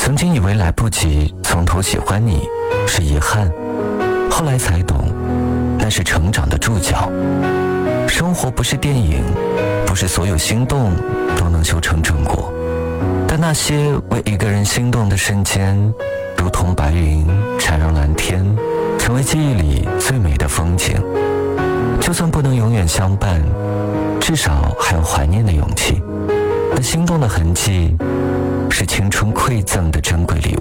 曾经以为来不及从头喜欢你是遗憾，后来才懂那是成长的注脚。生活不是电影，不是所有心动都能修成正果，但那些为一个人心动的瞬间，如同白云缠绕蓝天，成为记忆里最美的风景。就算不能永远相伴，至少还有怀念的勇气。那心动的痕迹是青春馈赠的珍贵礼物。